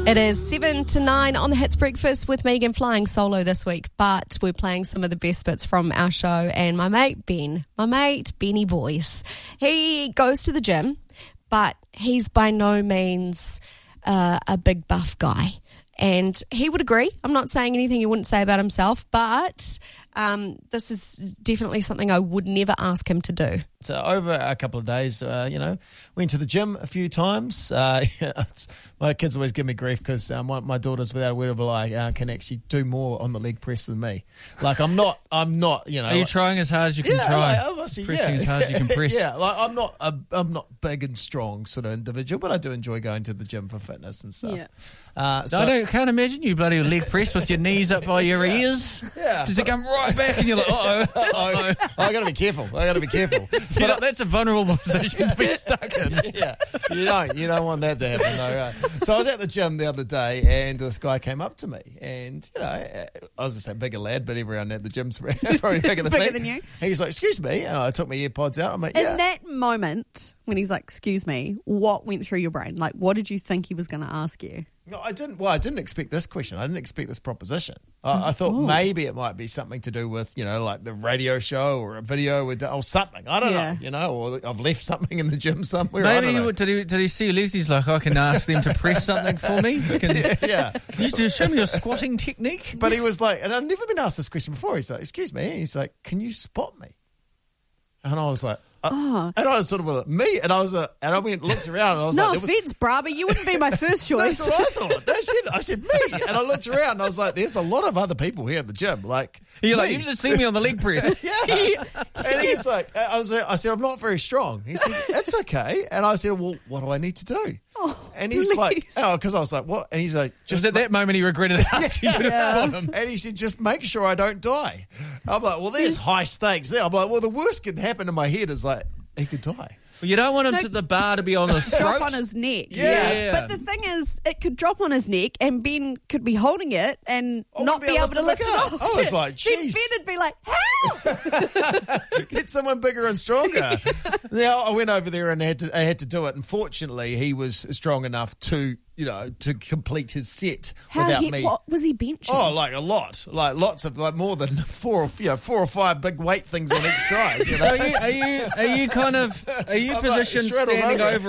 It is 7 to 9 on the Hits Breakfast with Megan, flying solo this week, but we're playing some of the best bits from our show. And my mate Benny Boyce, he goes to the gym, but he's by no means a big buff guy. And he would agree. I'm not saying anything he wouldn't say about himself, but this is definitely something I would never ask him to do. So over a couple of days, went to the gym a few times. My kids always give me grief because my daughters, without a word of a lie, can actually do more on the leg press than me. Like I'm not. Are you trying as hard as you can try? Pressing as hard as you can press. Yeah, like I'm not big and strong sort of individual, but I do enjoy going to the gym for fitness and stuff. Yeah. I can't imagine you bloody leg press with your knees up by your ears. Yeah. Does it come right back and you're like, uh-oh. I got to be careful. But that's a vulnerable position to be stuck in. Yeah, you don't want that to happen, though, right? So I was at the gym the other day, and this guy came up to me, and I was gonna say bigger lad, but everyone at the gym's probably bigger than me. Bigger than you. He's like, "Excuse me," and I took my AirPods out. I'm like, In that moment, when he's like, "Excuse me," what went through your brain? Like, what did you think he was going to ask you? No, I didn't. Well, I didn't expect this question. I didn't expect this proposition. I thought maybe it might be something to do with, like the radio show or a video or something. I don't know, or I've left something in the gym somewhere. Maybe did he see you left? He's like, I can ask them to press something for me. Can you just show me your squatting technique? But he was like, and I've never been asked this question before. He's like, "Excuse me." He's like, "Can you spot me?" And I was like, and I was sort of like, me, and I went looked around, and I was no like, offense, brah, but you wouldn't be my first choice. That's what I thought. I said me, and I looked around, and I was like, there's a lot of other people here at the gym. Like, you're like, you just see me on the leg press. Yeah. And he's like, I said, I'm not very strong. He said, that's okay. And I said, well, what do I need to do? And he's like, because I was like, what? And he's like, just at that moment he regretted asking you to spot him. And he said, just make sure I don't die. I'm like, well, there's high stakes there. I'm like, well, the worst can happen in my head is like, he could die. Well, you don't want him to the bar to be on his throat. Drop on his neck. Yeah. But the thing is, it could drop on his neck and Ben could be holding it and not be able to lift it off. I was like, then jeez. Ben would be like, help! Get someone bigger and stronger. Now, I went over there and I had to do it. And fortunately, he was strong enough to complete his set without me. What was he benching? Oh, like a lot, like lots of, like more than four or five big weight things on each side. So are you positioned standing over